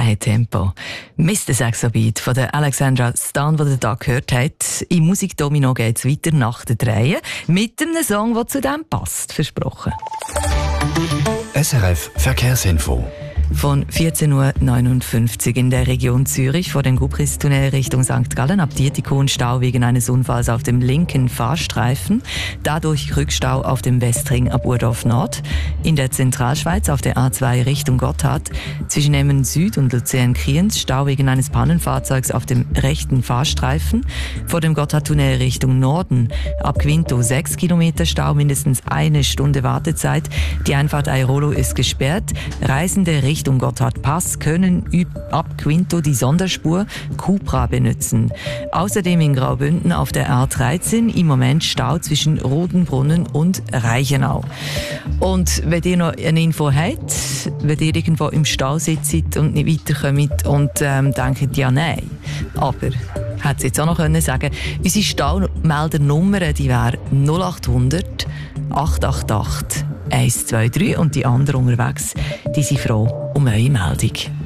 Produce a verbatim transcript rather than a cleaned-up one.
hat Tempo. Mister Saxo Beat von der Alexandra Stan, den ihr da gehört habt. Im Musikdomino geht es weiter nach der Dreie mit einem Song, der zu dem passt, versprochen. S R F Verkehrsinfo. Von vierzehn Uhr neunundfünfzig in der Region Zürich vor dem Gubristunnel Richtung Sankt Gallen ab Dietikon Stau wegen eines Unfalls auf dem linken Fahrstreifen. Dadurch Rückstau auf dem Westring ab Urdorf Nord. In der Zentralschweiz auf der A zwei Richtung Gotthard zwischen Emmen Süd und Luzern-Kriens Stau wegen eines Pannenfahrzeugs auf dem rechten Fahrstreifen. Vor dem Gotthardtunnel Richtung Norden ab Quinto sechs Kilometer Stau, mindestens eine Stunde Wartezeit. Die Einfahrt Airolo ist gesperrt. Reisende Richtung Gotthardpass können ab Quinto die Sonderspur Cupra benutzen. Außerdem in Graubünden auf der A dreizehn im Moment Stau zwischen Rodenbrunnen und Reichenau. Und wenn ihr noch eine Info habt, wenn ihr irgendwo im Stau sitzt und nicht weiterkommt und ähm, denkt, ja nein, aber hat sie jetzt auch noch können sagen, unsere Staumeldernummer, die wäre null acht hundert acht acht acht eins zwei drei und die anderen unterwegs, die sind froh um eure Meldung.